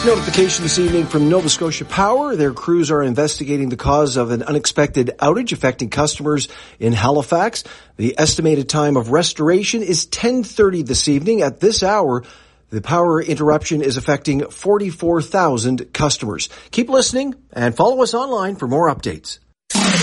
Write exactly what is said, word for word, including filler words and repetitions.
Notification this evening from Nova Scotia Power. Their crews are investigating the cause of an unexpected outage affecting customers in Halifax. The estimated time of restoration is ten thirty this evening. At this hour, the power interruption is affecting forty-four thousand customers. Keep listening and follow us online for more updates.